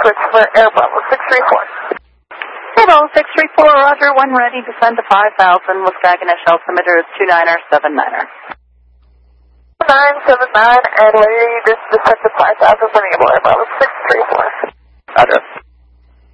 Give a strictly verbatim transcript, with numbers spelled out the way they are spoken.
switch for Air Bravo six three four. Air Bravo six three four, roger, when ready, descend to five thousand, Waskaganish altimeter is two niner seven niner. nine seven nine, and ready to descend to five thousand, Air Bravo six three four.